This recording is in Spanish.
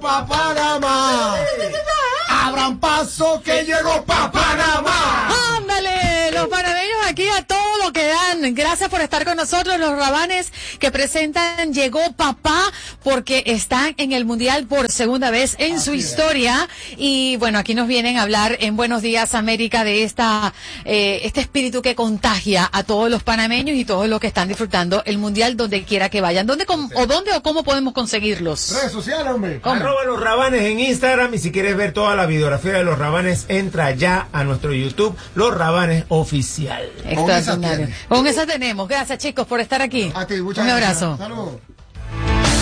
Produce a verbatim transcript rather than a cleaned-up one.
pa' Panamá. Abran paso que llegó pa' Panamá. ¡Ándale! Los panameños aquí a todo lo que dan. Gracias por estar con nosotros, los Rabanes que presentan Llegó Papá, porque están en el Mundial por segunda vez en Así su historia. Es. Y bueno, aquí nos vienen a hablar en Buenos Días América de esta eh, este espíritu que contagia a todos los panameños y todos los que están disfrutando el Mundial donde quiera que vayan. ¿Dónde com, o dónde o cómo podemos conseguirlos? Redes sociales, hombre. ¿Cómo? Arroba los Rabanes en Instagram, y si quieres ver toda la videografía de los Rabanes, entra ya a nuestro YouTube, Los Rabanes Oficial. Extraordinario. Con esa tenemos. Gracias, chicos, por estar aquí. A ti, muchas Un abrazo. Saludos.